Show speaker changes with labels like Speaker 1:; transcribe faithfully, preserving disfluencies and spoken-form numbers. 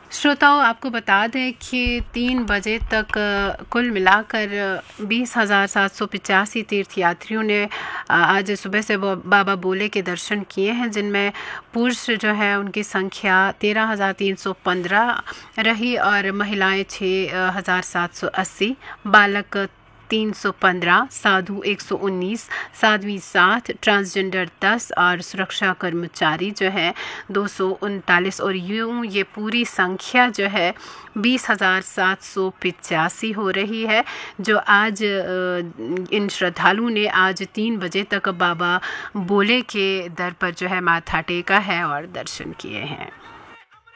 Speaker 1: श्रोताओं, आपको बता दें कि तीन बजे तक अ, कुल मिलाकर बीस हज़ार सात सौ पचासी तीर्थयात्रियों ने अ, आज सुबह से वो बाबा बोले के दर्शन किए हैं, जिनमें पुरुष जो है उनकी संख्या तेरह हज़ार तीन सौ पंद्रह रही और महिलाएं छः हज़ार सात सौ अस्सी, बालक तीन सौ पंद्रह, साधु एक सौ उन्नीस, साध्वी सात, ट्रांसजेंडर दस और सुरक्षा कर्मचारी जो है दो सौ उनतालीस। और यूँ ये पूरी संख्या जो है बीस हज़ार सात सौ पिचासी हो रही है, जो आज अ, इन श्रद्धालुओं ने आज तीन बजे तक बाबा बोले के दर पर जो है माथा टेका है और दर्शन किए हैं।